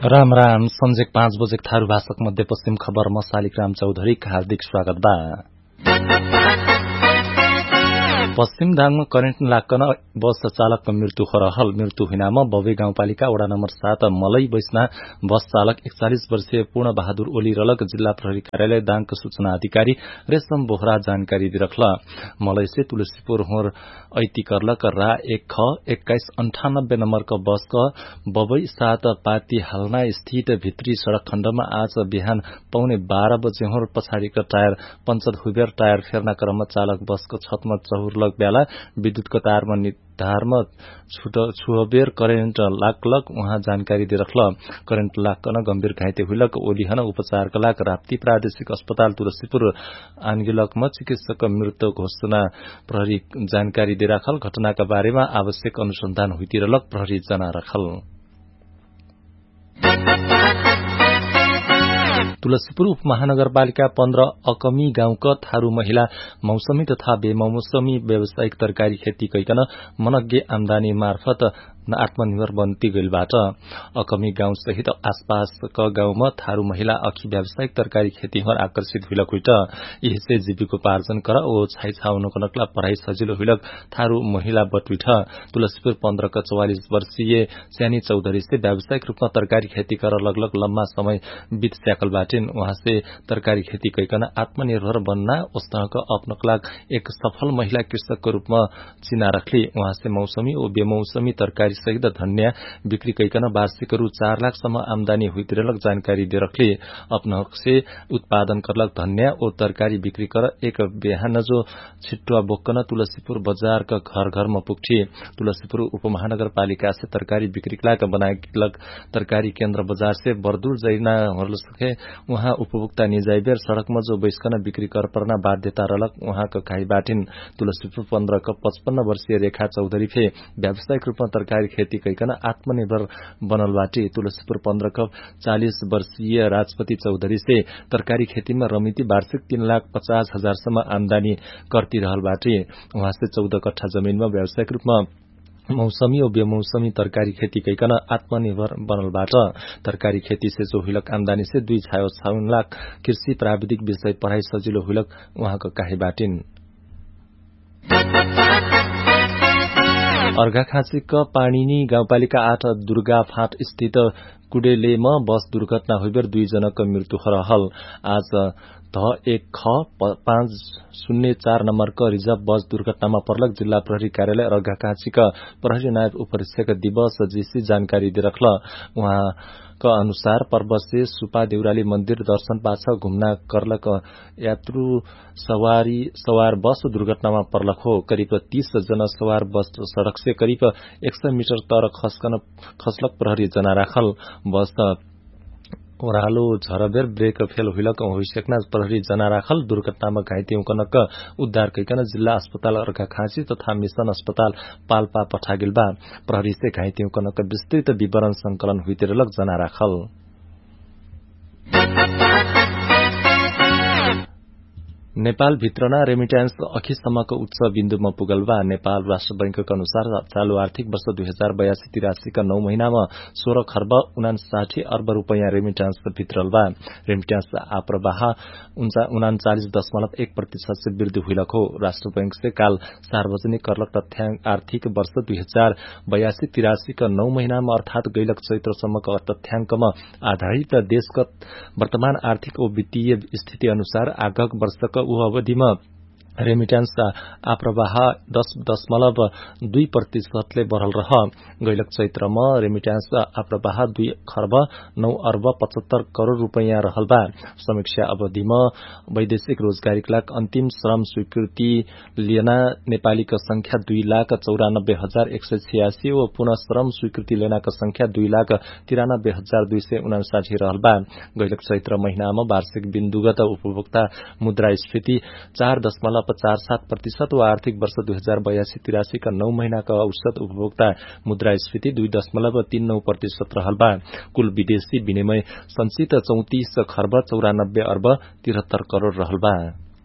राम राम संजेक 5 बजे थारू भाषक मध्यपश्चिम खबर म शालिग्राम चौधरी हार्दिक स्वागत बा। पश्चिम दाङमा करेन्ट लाग्कन बस चालकको मृत्यु खरहल। मृत्यु हुनामा बबे गाउँपालिका वडा नम्बर 7 मलई बैसना बस चालक 41 वर्षीय पूर्ण बहादुर ओली रलक जिल्ला प्रहरी कार्यालय दाङको सूचना अधिकारी रेशम बोहरा जानकारी दिरखल। मलई से तुलसीपुर होर ऐति करलक रा 1 ख 2198 नम्बरको बसको बबई 7 पाती हालना स्थित भित्री सड़क खण्डमा आज बिहान पौने 12 बजे होर पछाडिको टायर पंचर हुबेर टायर फेर्ना क्रममा चालक बसको छतमा चहुर बेला विद्युतको तारमा निर्धारमा छुहबेर करेन्ट लाग्लक उहाँ जानकारी दिरखल। करेन्ट लाग्कन गम्भीर घाइते हुइलक ओलिहन उपचारका लागि राप्ती प्रादेशिक अस्पताल तुलसीपुर आनगिलकमा चिकित्सकको मृत्यु घोषणा प्रहरी जानकारी दिराखल। घटनाका बारेमा आवश्यक अनुसन्धान हुइतिरलक प्रहरी जना राखल। तुलसीपुर उपमहानगरपालिका 15 अकमी गाउँका थारू महिला मौसमी तथा बेमौसमी व्यावसायिक तरकारी खेती कैकन मनग्गे आमदानी मार्फत आत्मनिर्भर बन्ती गइलबाट अकमी गाउँ सहित आसपासका गाउँमा थारू महिला अखि व्यावसायिक तरकारी खेतीमा आकर्षित हुइलक हुइट यही जीविकोपार्जन कर ओ छाइछाउनको नक्ला पढ़ाई सजिलो हुइलक थारू महिला बटुइठ। तुलसीपुर 15 का 44 वर्षीय स्यानी चौधरी से व्यावसायिक रूपमा तरकारी खेती कर लगलग लम्बा समय बीत स्याकल बाटिन वहाँ से तरकारी खेती कैकन आत्मनिर्भर बन्ना उस्तहको अपनकलाग एक सफल महिला कृषकको रूपमा चिना रखली। वहाँ से मौसमी ओ बेमौसमी तरकारी सहित धनिया बिक्री कैकन वार्षिक रु 4 लाखसम्म आमदानी हुइतिरलक जानकारी दिरखली। अपना से उत्पादन करलक धनिया ओ तरकारी बिक्री कर एक बिहान जो छिट्टुवा बोक्कन तुलसीपुर बजारका घर घरमा पुग्ठी। तुलसीपुर उपमहानगरपालिका से तरकारी बिक्री लाग बनाइलक तरकारी केन्द्र बजार से बर्दुल जैना हरलसके उहाँ उपभोक्ता निजाइबेर सड़कमा जो बैसकन बिक्री कर पर्ना बाध्यता रहलक उहाँको खाई बाटिन। तुलसीपुर 15 का 55 वर्षीय रेखा चौधरी फे व्यावसायिक रूपमा तरकारी खेती कैकन आत्मनिर्भर बनल बाटी। तुलसीपुर 15 का 40 वर्षीय राजपति चौधरी से तरकारी खेतीमा रमिति वार्षिक 3,50,000 सम्म आमदानी करती रहल बाटी। वहाँ से 14 कट्ठा जमीनमा व्यावसायिक रूपमा मौसमी और बेमौसमी तरकारी खेती कैकन आत्मनिर्भर बनलबाट तरकारी खेती से जो हुइलक आमदानी से 2.56 लाख कृषि प्राविधिक विषय पढ़ाई सजिलो हुइलक उहाँको काहे बाटिन। अर्घाखाँचीका पाणिनी गाउँपालिका 8 दुर्गा फाँट स्थित कुडेलेमा बस दुर्घटना हुइबेर 2 जनाको मृत्यु खरहल। आज 1 ख 504 नम्बरको रिजर्भ बस दुर्घटनामा पर्लक जिल्ला प्रहरी कार्यालय अर्घाखाँचीका प्रहरी नायब उपरीक्षक दिवस जीसी जानकारी दिरखल। उहाँका अनुसार पर्व से सुपा देउराली मन्दिर दर्शन पाछ घुम्ना करलक यात्रु सवार बस दुर्घटनामा पर्लक हो। करिब 30 जना सवार बस सड़क से करिब 100 मीटर तर खसलक प्रहरी जना राखल। बस ओह्रालो झरबेर ब्रेक फेल हुइलक होइसक्ना प्रहरी जना राखल। दुर्घटनामा घाइते उकनक उद्धार कैकन जिल्ला अस्पताल अर्घाखाँची तथा मिशन अस्पताल पाल्पा पठागिल बा। प्रहरी से घाइते उकनक विस्तृत विवरण संकलन हुइतिरलक जना राखल। नेपाल भित्रना रेमिट्यान्स अखिसम्मको उच्च बिन्दुमा पुगल बा। नेपाल राष्ट्र बैंकका अनुसार चालू आर्थिक वर्ष 2082-83 का 9 महिनामा 16 खर्ब 59 अर्ब रुपैयाँ रेमिट्यान्स भित्रल बा। रेमिट्यान्स आप्रवाह 39.1% से वृद्धि हुइलक हो। राष्ट्र बैंक से काल सार्वजनिक करलक तथ्याङ्क आर्थिक वर्ष 2082-83 का 9 महिनामा अर्थात गैलक चैत्रसम्मको तथ्याङ्कमा आधारित देशका वर्तमान आर्थिक ओ वित्तीय स्थिति अनुसार आगक वर्षका ऊ अवधिमा रेमिट्यान्स आप्रवाह 10.2% ले बढ़ल रह। गैलक चैत्रमा रेमिट्यान्स आप्रवाह 2 खर्ब 9 अर्ब 75 करोड़ रुपैयाँ रहल बा। समीक्षा अवधिमा वैदेशिक रोजगारीका लागि अन्तिम श्रम स्वीकृति लेना नेपालीका संख्या 2,94,186 ओ पुनः श्रम स्वीकृति लेनाका संख्या 2,93,259 रहल बा। गैलक चैत्र महिनामा वार्षिक बिन्दुगत उपभोक्ता मुद्रास्फीति 4.47% वा आर्थिक वर्ष 2082-83 का 9 महीना का औसत उपभोक्ता मुद्रास्फीति 2.39% रहल बा। कुल विदेशी विनिमय संचित 34 खर्ब 94 अर्ब 73 करोड़ रहल बा।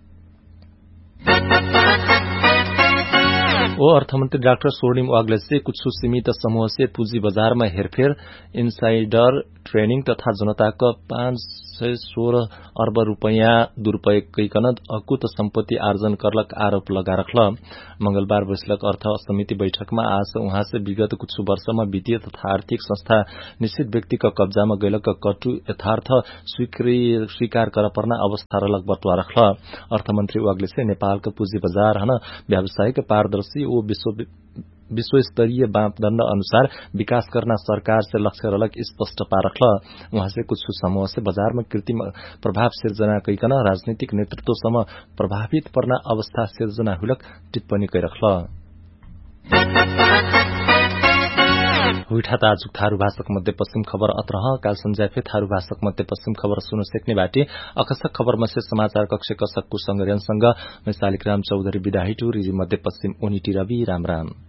ओ अर्थमन्त्री डाक्टर स्वर्णिम वाग्ले से कुछ सीमित समूह से पूंजी बाजार में हेरफेर इनसाइडर ट्रेनिङ तथा जनताको 516 अर्ब रुपैयाँ दुरूपयोग गरिकन अकुत सम्पत्ति आर्जन करलक आरोप लगा रखल। मंगलबार बैसलक अर्थ समिति बैठकमा आज उहाँ से विगत कुछ वर्षमा वित्तीय तथा आर्थिक संस्था निश्चित व्यक्तिको कब्जामा गैलक कटु यथार्थ स्वीकार कर पर्ना अवस्था रलक बतुवा रखल। अर्थमन्त्री वाग्ले से नेपालको पुँजी बजार हन व्यावसायिक पारदर्शी ओ विश्वस्तरीय मापदण्ड अनुसार विकास करना सरकार से लक्ष्य रलक स्पष्ट पारखल। वहाँ से कुछ समूह से बाजार में कृत्रिम प्रभाव सिर्जना कईकन राजनीतिक नेतृत्वसम्म प्रभावित पर्ना अवस्था सिर्जना हुलक टिप्पणी कैरखल। हुइठा ताजुक थारू भाषक मध्यपश्चिम खबर अत्रह काल संज्याफे थारू भाषक मध्यपश्चिम खबर सुन सेक्ने बाटे अकसक खबर मसे समाचार कक्ष कसकु संगरियनसँग मैं शालिग्राम चौधरी विदाहिटु रिजी मध्यपश्चिम ओनिटी रवि राम राम।